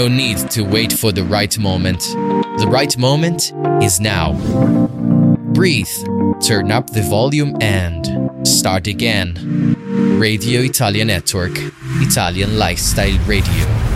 no need to wait for the right moment. The right moment is now. Breathe, turn up the volume and start again. Radio Italia Network, Italian Lifestyle Radio.